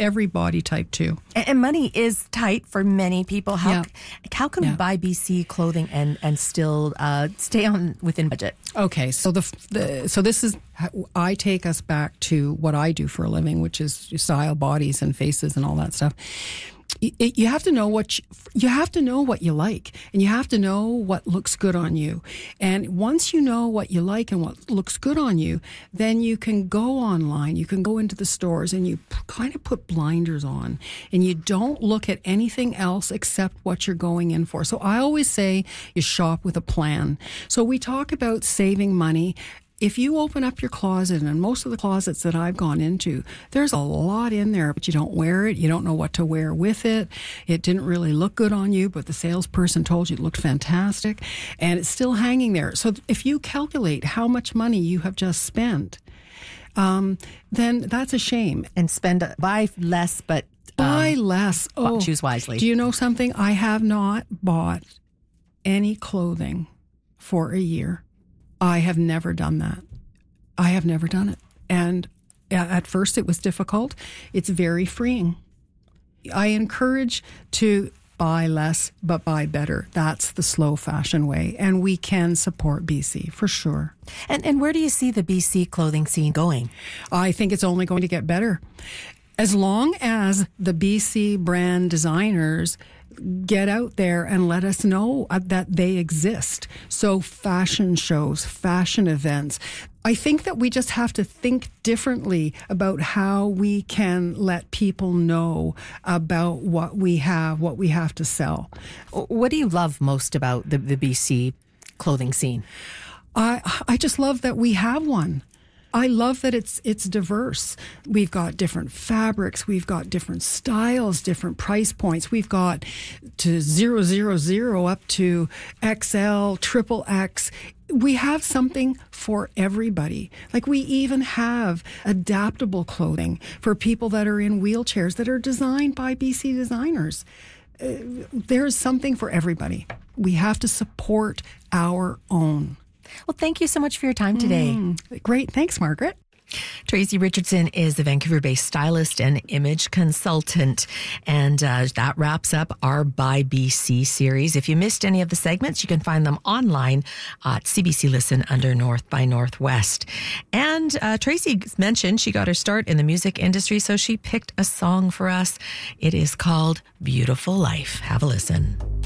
every body type too. And money is tight for many people. How can we buy BC clothing and still stay on within budget? Okay, so so this is I take us back to what I do for a living, which is style bodies and faces and all that stuff. You have to know what you like, and you have to know what looks good on you. And once you know what you like and what looks good on you, then you can go online, you can go into the stores, and you kind of put blinders on, and you don't look at anything else except what you're going in for. So I always say you shop with a plan. So we talk about saving money. If you open up your closet, and most of the closets that I've gone into, there's a lot in there, but you don't wear it. You don't know what to wear with it. It didn't really look good on you, but the salesperson told you it looked fantastic, and it's still hanging there. So if you calculate how much money you have just spent, then that's a shame. And buy less, but buy less. Choose wisely. Do you know something? I have not bought any clothing for a year. I have never done that. I have never done it. And at first it was difficult. It's very freeing. I encourage to buy less, but buy better. That's the slow fashion way. And we can support BC for sure. And where do you see the BC clothing scene going? I think it's only going to get better. As long as the BC brand designers get out there and let us know that they exist. So fashion shows, fashion events. I think that we just have to think differently about how we can let people know about what we have to sell. What do you love most about the BC clothing scene? I just love that we have one. I love that it's diverse. We've got different fabrics. We've got different styles, different price points. We've got to 000 up to XL, triple X. We have something for everybody. Like we even have adaptable clothing for people that are in wheelchairs that are designed by BC designers. There's something for everybody. We have to support our own. Well, thank you so much for your time today. Great. Thanks, Margaret. Tracy Richardson is a Vancouver-based stylist and image consultant. And that wraps up our By BC series. If you missed any of the segments, you can find them online at CBC Listen under North by Northwest. And Tracy mentioned she got her start in the music industry, so she picked a song for us. It is called Beautiful Life. Have a listen.